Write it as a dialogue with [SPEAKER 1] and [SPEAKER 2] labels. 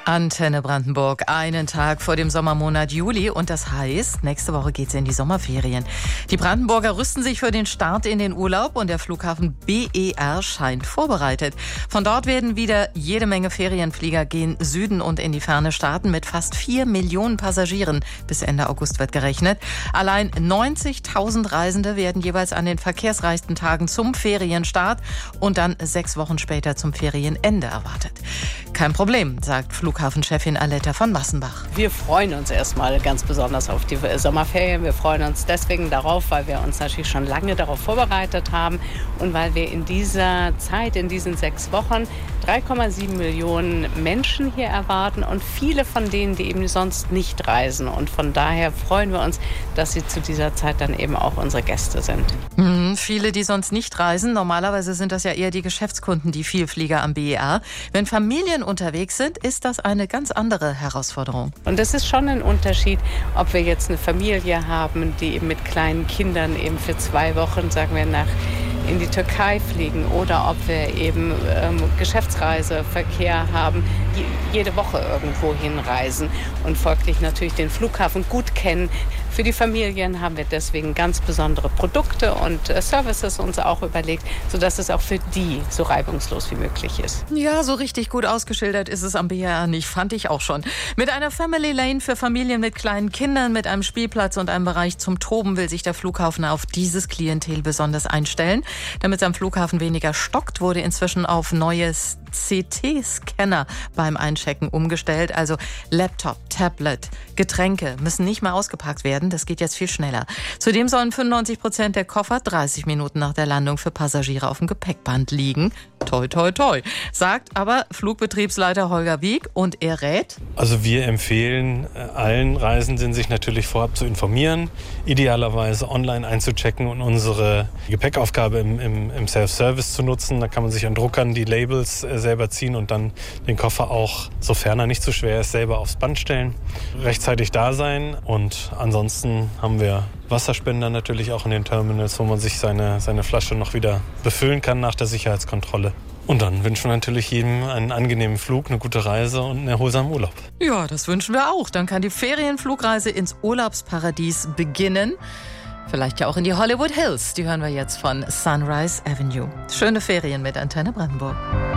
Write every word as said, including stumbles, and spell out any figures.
[SPEAKER 1] Antenne Brandenburg, einen Tag vor dem Sommermonat Juli und das heißt, nächste Woche geht's in die Sommerferien. Die Brandenburger rüsten sich für den Start in den Urlaub und der Flughafen B E R scheint vorbereitet. Von dort werden wieder jede Menge Ferienflieger gen Süden und in die Ferne starten mit fast vier Millionen Passagieren. Bis Ende August wird gerechnet. Allein neunzigtausend Reisende werden jeweils an den verkehrsreichsten Tagen zum Ferienstart und dann sechs Wochen später zum Ferienende erwartet. Kein Problem, sagt Flughafenchefin Aletta von Massenbach.
[SPEAKER 2] Wir freuen uns erstmal ganz besonders auf die Sommerferien. Wir freuen uns deswegen darauf, weil wir uns natürlich schon lange darauf vorbereitet haben und weil wir in dieser Zeit, in diesen sechs Wochen, drei Komma sieben Millionen Menschen hier erwarten und viele von denen, die eben sonst nicht reisen. Und von daher freuen wir uns, dass sie zu dieser Zeit dann eben auch unsere Gäste sind.
[SPEAKER 1] Mhm, viele, die sonst nicht reisen. Normalerweise sind das ja eher die Geschäftskunden, die Vielflieger am B E R. Wenn Familien unterwegs sind, ist das eine ganz andere Herausforderung.
[SPEAKER 2] Und es ist schon ein Unterschied, ob wir jetzt eine Familie haben, die eben mit kleinen Kindern eben für zwei Wochen, sagen wir, nach in die Türkei fliegen oder ob wir eben ähm, Geschäftsreiseverkehr haben, die jede Woche irgendwo hinreisen und folglich natürlich den Flughafen gut kennen. Für die Familien haben wir deswegen ganz besondere Produkte und äh, Services uns auch überlegt, sodass es auch für die so reibungslos wie möglich ist.
[SPEAKER 1] Ja, so richtig gut ausgeschildert ist es am B E R nicht, fand ich auch schon. Mit einer Family Lane für Familien mit kleinen Kindern, mit einem Spielplatz und einem Bereich zum Toben will sich der Flughafen auf dieses Klientel besonders einstellen. Damit es am Flughafen weniger stockt, wurde inzwischen auf neues C T-Scanner beim Einchecken umgestellt. Also Laptop, Tablet, Getränke müssen nicht mehr ausgepackt werden. Das geht jetzt viel schneller. Zudem sollen fünfundneunzig Prozent der Koffer dreißig Minuten nach der Landung für Passagiere auf dem Gepäckband liegen. Toi, toi, toi. Sagt aber Flugbetriebsleiter Holger Wieck und er rät?
[SPEAKER 3] Also wir empfehlen allen Reisenden, sich natürlich vorab zu informieren, idealerweise online einzuchecken und unsere Gepäckaufgabe im, im, im Self-Service zu nutzen. Da kann man sich an Druckern die Labels selber ziehen und dann den Koffer auch, sofern er nicht zu schwer ist, selber aufs Band stellen. Rechtzeitig da sein und ansonsten haben wir Wasserspender natürlich auch in den Terminals, wo man sich seine, seine Flasche noch wieder befüllen kann nach der Sicherheitskontrolle. Und dann wünschen wir natürlich jedem einen angenehmen Flug, eine gute Reise und einen erholsamen Urlaub.
[SPEAKER 1] Ja, das wünschen wir auch. Dann kann die Ferienflugreise ins Urlaubsparadies beginnen. Vielleicht ja auch in die Hollywood Hills. Die hören wir jetzt von Sunrise Avenue. Schöne Ferien mit Antenne Brandenburg.